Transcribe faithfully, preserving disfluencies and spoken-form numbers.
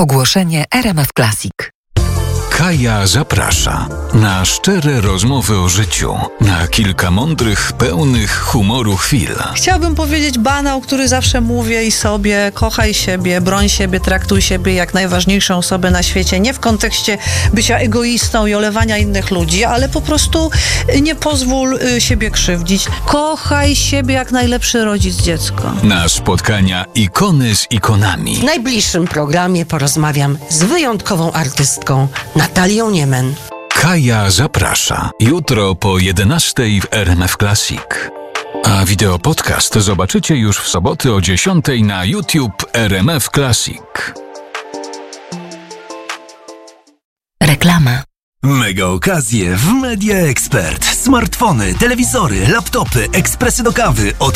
Ogłoszenie R M F Classic. Kaja zaprasza na szczere rozmowy o życiu, na kilka mądrych, pełnych humoru chwil. Chciałabym powiedzieć banał, który zawsze mówię i sobie: kochaj siebie, broń siebie, traktuj siebie jak najważniejszą osobę na świecie. Nie w kontekście bycia egoistą i olewania innych ludzi, ale po prostu nie pozwól siebie krzywdzić. Kochaj siebie jak najlepszy rodzic dziecko. Na spotkania ikony z ikonami. W najbliższym programie porozmawiam z wyjątkową artystką Natalią Niemen. Kaja zaprasza. Jutro po jedenastej w R M F Classic. A wideo podcast zobaczycie już w soboty o dziesiątej na YouTube R M F Classic. Reklama. Mega okazje w Media Expert. Smartfony, telewizory, laptopy, ekspresy do kawy od